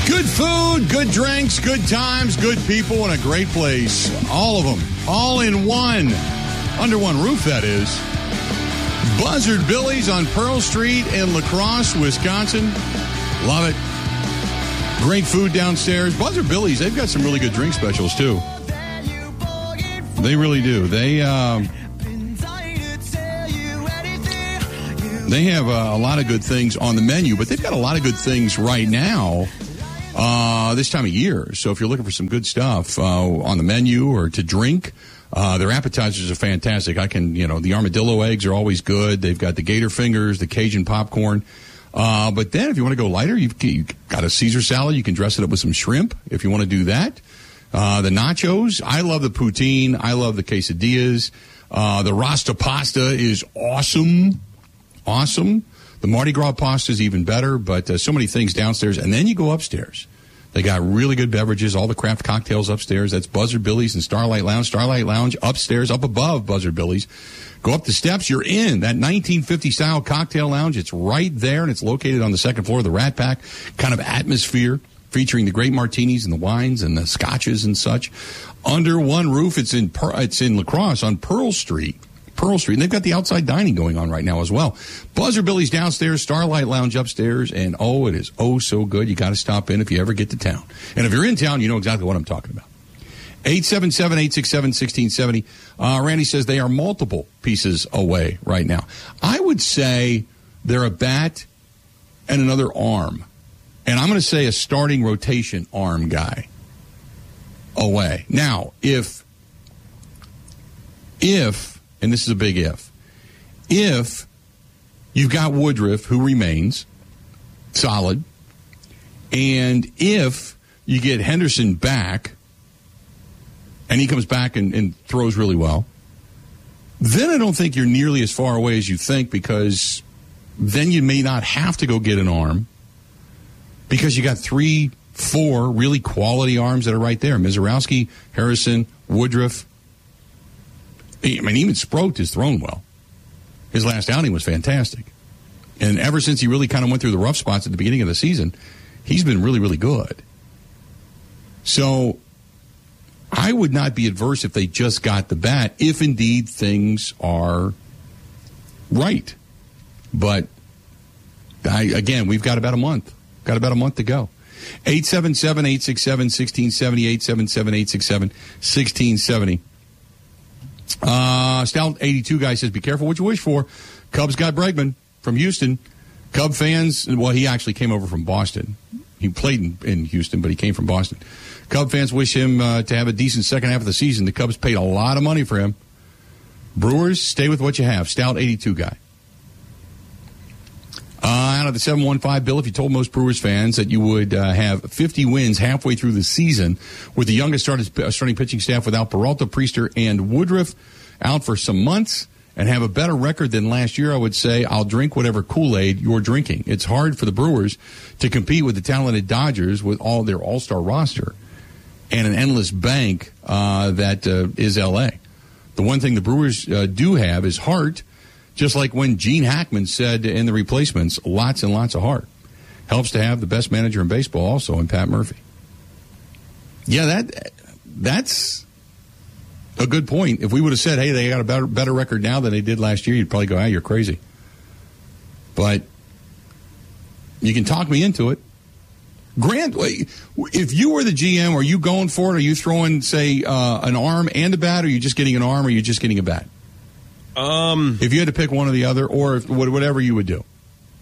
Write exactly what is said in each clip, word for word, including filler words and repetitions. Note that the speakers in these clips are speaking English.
Good food, good drinks, good times, good people, and a great place. All of them. All in one. Under one roof, that is. Buzzard Billy's on Pearl Street in La Crosse, Wisconsin. Love it. Great food downstairs. Buzzard Billy's, they've got some really good drink specials, too. They really do. They, um... They have uh, a lot of good things on the menu, but they've got a lot of good things right now uh, this time of year. So if you're looking for some good stuff uh, on the menu or to drink, uh, their appetizers are fantastic. I can, you know, the armadillo eggs are always good. They've got the gator fingers, the Cajun popcorn. Uh, but then if you want to go lighter, you've, you've got a Caesar salad. You can dress it up with some shrimp if you want to do that. Uh, the nachos. I love the poutine. I love the quesadillas. Uh, the Rasta pasta is awesome. Awesome. The Mardi Gras pasta is even better, but uh, so many things downstairs. And then you go upstairs. They got really good beverages, all the craft cocktails upstairs. That's Buzzard Billy's and Starlight Lounge. Starlight Lounge upstairs, up above Buzzard Billy's. Go up the steps, you're in that nineteen fifty style cocktail lounge. It's right there, and it's located on the second floor of the Rat Pack. Kind of atmosphere featuring the great martinis and the wines and the scotches and such. Under one roof, it's in per- it's in La Crosse on Pearl Street. Pearl Street, and they've got the outside dining going on right now as well. Buzzard Billy's downstairs, Starlight Lounge upstairs, and oh, it is oh so good. You got to stop in if you ever get to town. And if you're in town, you know exactly what I'm talking about. eight seven seven, eight six seven, one six seven zero. Uh, Randy says they are multiple pieces away right now. I would say they're a bat and another arm. And I'm going to say a starting rotation arm guy away. Now, if, if, and this is a big if, if you've got Woodruff, who remains solid, and if you get Henderson back, and he comes back and, and throws really well, then I don't think you're nearly as far away as you think, because then you may not have to go get an arm, because you got three, four really quality arms that are right there. Mizorowski, Harrison, Woodruff. I mean, even Sproat has thrown well. His last outing was fantastic. And ever since he really kind of went through the rough spots at the beginning of the season, he's been really, really good. So I would not be adverse if they just got the bat, if indeed things are right. But, I, again, we've got about a month. Got about a month to go. eight seven seven, eight six seven, one six seven zero, eight seven seven, eight six seven, one six seven zero. Uh, Stout eighty-two guy says, be careful what you wish for. Cubs got Bregman from Houston. Cub fans, well, he actually came over from Boston. He played in, in Houston, but he came from Boston. Cub fans wish him uh, to have a decent second half of the season. The Cubs paid a lot of money for him. Brewers, stay with what you have. Stout eighty-two guy. Uh, out of the seven one five, Bill, if you told most Brewers fans that you would uh, have fifty wins halfway through the season with the youngest started, starting pitching staff without Peralta, Priester, and Woodruff out for some months and have a better record than last year, I would say I'll drink whatever Kool-Aid you're drinking. It's hard for the Brewers to compete with the talented Dodgers with all their all-star roster and an endless bank uh, that uh, is L A. The one thing the Brewers uh, do have is heart. Just like when Gene Hackman said in The Replacements, lots and lots of heart. Helps to have the best manager in baseball also in Pat Murphy. Yeah, that that's a good point. If we would have said, hey, they got a better, better record now than they did last year, you'd probably go, ah, you're crazy. But you can talk me into it. Grant, if you were the G M, are you going for it? Are you throwing, say, uh, an arm and a bat, or are you just getting an arm, or are you just getting a bat? Um, if you had to pick one or the other, or if, whatever you would do.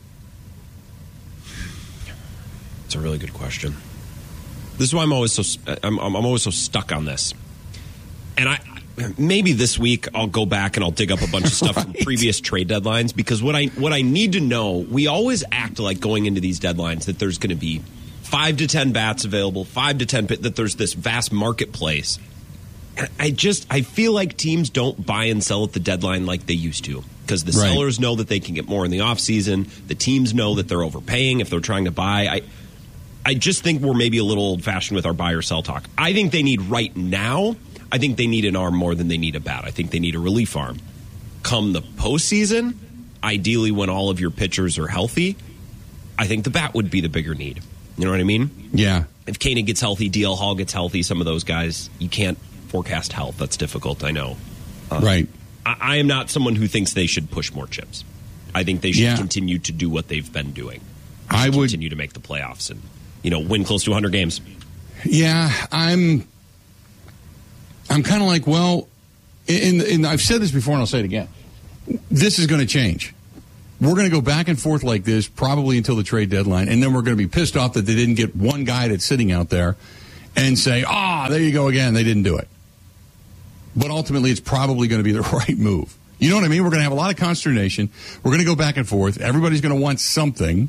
It's a really good question. This is why I'm always so I'm, I'm always so stuck on this. And I maybe this week I'll go back and I'll dig up a bunch of stuff right. from previous trade deadlines, because what I what I need to know, we always act like going into these deadlines that there's going to be five to ten bats available, five to ten that there's this vast marketplace. I just, I feel like teams don't buy and sell at the deadline like they used to, because the right. sellers know that they can get more in the offseason. The teams know that they're overpaying if they're trying to buy. I I just think we're maybe a little old-fashioned with our buy or sell talk. I think they need right now, I think they need an arm more than they need a bat. I think they need a relief arm. Come the postseason, ideally when all of your pitchers are healthy, I think the bat would be the bigger need. You know what I mean? Yeah. If Koenig gets healthy, D L Hall gets healthy, some of those guys, you can't forecast health. That's difficult, I know. Uh, right. I, I am not someone who thinks they should push more chips. I think they should yeah. continue to do what they've been doing. I would continue to make the playoffs and, you know, win close to one hundred games. Yeah, I'm I'm kind of like, well, in, in, I've said this before and I'll say it again. This is going to change. We're going to go back and forth like this probably until the trade deadline, and then we're going to be pissed off that they didn't get one guy that's sitting out there and say, ah, there you go again, they didn't do it. But ultimately, it's probably going to be the right move. You know what I mean? We're going to have a lot of consternation. We're going to go back and forth. Everybody's going to want something.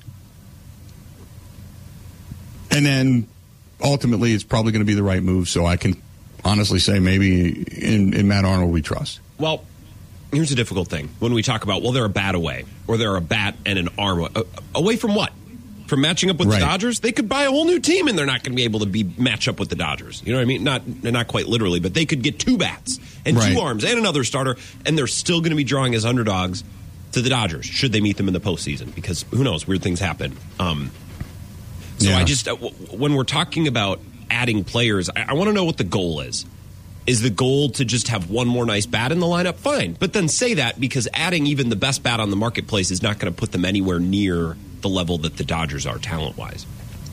And then ultimately, it's probably going to be the right move. So I can honestly say maybe in, in Matt Arnold we trust. Well, here's a difficult thing. When we talk about, well, they're a bat away, or they're a bat and an arm uh, away from what? From matching up with right. the Dodgers? They could buy a whole new team, and they're not going to be able to be match up with the Dodgers. You know what I mean? Not not quite literally, but they could get two bats and right. two arms and another starter, and they're still going to be drawing as underdogs to the Dodgers, should they meet them in the postseason. Because who knows? Weird things happen. Um, so yeah. I just, uh, w- when we're talking about adding players, I, I want to know what the goal is. Is the goal to just have one more nice bat in the lineup? Fine. But then say that, because adding even the best bat on the marketplace is not going to put them anywhere near the level that the Dodgers are talent-wise.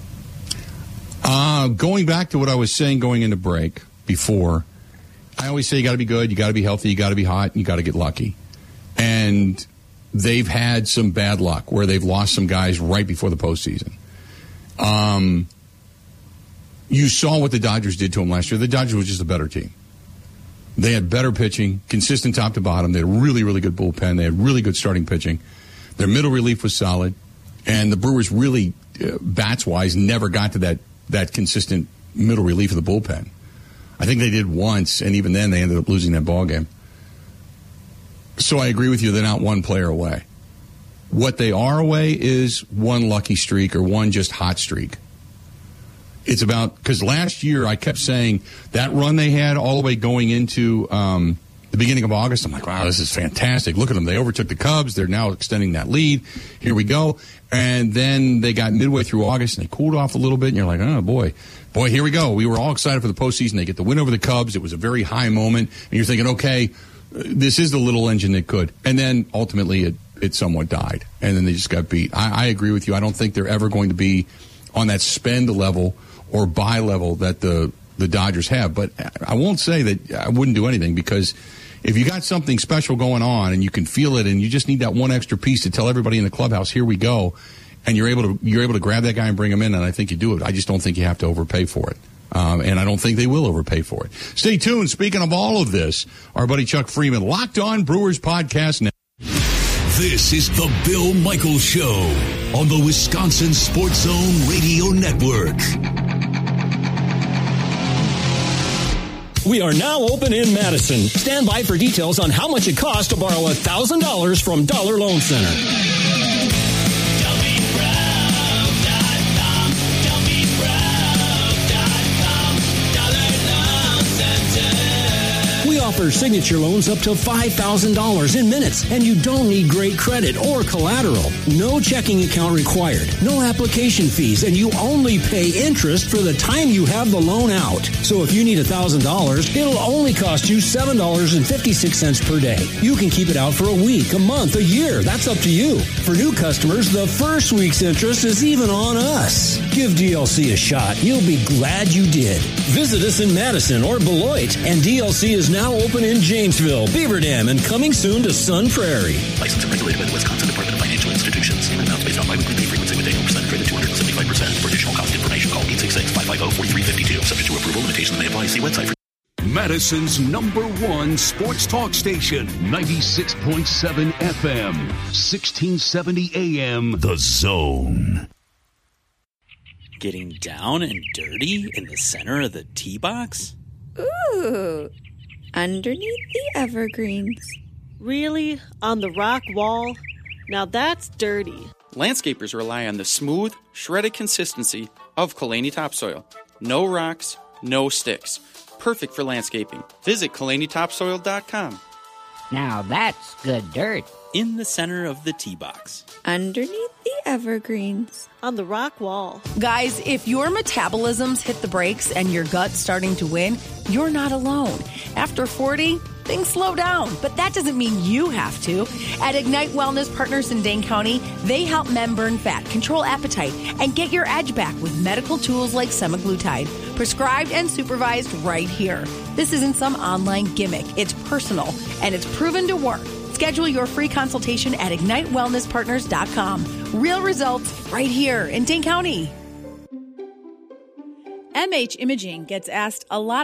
Uh, going back to what I was saying going into break before, I always say you got to be good, you got to be healthy, you got to be hot, and you got to get lucky. And they've had some bad luck where they've lost some guys right before the postseason. Um, you saw what the Dodgers did to them last year. The Dodgers was just a better team. They had better pitching, consistent top to bottom. They had a really, really good bullpen. They had really good starting pitching. Their middle relief was solid. And the Brewers really, uh, bats-wise, never got to that, that consistent middle relief of the bullpen. I think they did once, and even then they ended up losing that ball game. So I agree with you, they're not one player away. What they are away is one lucky streak or one just hot streak. It's about, because last year I kept saying that run they had all the way going into um, the beginning of August, I'm like, wow, this is fantastic. Look at them. They overtook the Cubs. They're now extending that lead. Here we go. And then they got midway through August and they cooled off a little bit. And you're like, oh, boy. Boy, here we go. We were all excited for the postseason. They get the win over the Cubs. It was a very high moment. And you're thinking, okay, this is the little engine that could. And then ultimately it, it somewhat died. And then they just got beat. I, I agree with you. I don't think they're ever going to be on that spend level or buy level that the, the Dodgers have. But I won't say that I wouldn't do anything, because if you got something special going on and you can feel it and you just need that one extra piece to tell everybody in the clubhouse, here we go, and you're able to you're able to grab that guy and bring him in, and I think you do it. I just don't think you have to overpay for it. Um, and I don't think they will overpay for it. Stay tuned. Speaking of all of this, our buddy Chuck Freeman, Locked On Brewers podcast now. This is the Bill Michaels Show on the Wisconsin Sports Zone Radio Network. We are now open in Madison. Stand by for details on how much it costs to borrow one thousand dollars from Dollar Loan Center. Offer signature loans up to five thousand dollars in minutes, and you don't need great credit or collateral. No checking account required, no application fees, and you only pay interest for the time you have the loan out. So if you need one thousand dollars, it'll only cost you seven dollars and fifty-six cents per day. You can keep it out for a week, a month, a year. That's up to you. For new customers, the first week's interest is even on us. Give D L C a shot. You'll be glad you did. Visit us in Madison or Beloit, and D L C is now open in Janesville, Beaver Dam, and coming soon to Sun Prairie. Licensed and regulated by the Wisconsin Department of Financial Institutions. Payment amounts based on biweekly pay frequency with annual percent credit two hundred seventy-five percent. For additional cost information, call eight six six, five five zero, four three five two. Subject to approval, limitations may apply. See website for Madison's number one sports talk station, ninety-six point seven F M, sixteen seventy A M, The Zone. Getting down and dirty in the center of the tee box? Ooh, underneath the evergreens. Really? On the rock wall? Now that's dirty. Landscapers rely on the smooth, shredded consistency of Kalani Topsoil. No rocks, no sticks. Perfect for landscaping. Visit Kalani Topsoil dot com. Now that's good dirt. In the center of the tee box. Underneath the evergreens. On the rock wall. Guys, if your metabolism's hit the brakes and your gut's starting to win, you're not alone. After forty, things slow down, but that doesn't mean you have to. At Ignite Wellness Partners in Dane County, they help men burn fat, control appetite, and get your edge back with medical tools like semaglutide, prescribed and supervised right here. This isn't some online gimmick. It's personal, and it's proven to work. Schedule your free consultation at ignite wellness partners dot com. Real results right here in Dane County. M H Imaging gets asked a lot